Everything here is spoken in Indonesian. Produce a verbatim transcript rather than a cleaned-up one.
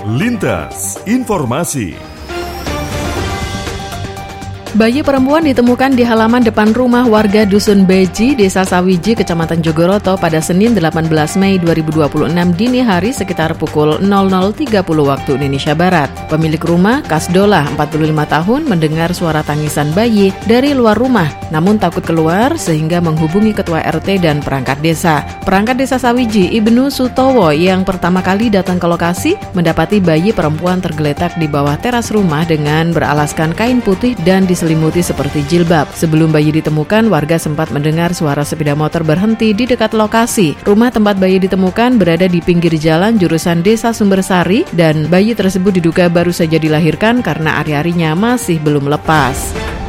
Lintas Informasi. Bayi perempuan ditemukan di halaman depan rumah warga Dusun Beji, Desa Sawiji, Kecamatan Jogoroto pada Senin delapan belas Mei dua ribu dua puluh enam dini hari sekitar pukul nol nol tiga puluh waktu Indonesia Barat. Pemilik rumah, Kasdolah, empat puluh lima tahun, mendengar suara tangisan bayi dari luar rumah, namun takut keluar sehingga menghubungi Ketua R T dan perangkat desa. Perangkat Desa Sawiji, Ibnu Sutowo, yang pertama kali datang ke lokasi, mendapati bayi perempuan tergeletak di bawah teras rumah dengan beralaskan kain putih dan diselimuti seperti jilbab. Sebelum bayi ditemukan, warga sempat mendengar suara sepeda motor berhenti di dekat lokasi. Rumah tempat bayi ditemukan berada di pinggir jalan jurusan Desa Sumbersari dan bayi tersebut diduga baru saja dilahirkan karena ari-arinya masih belum lepas.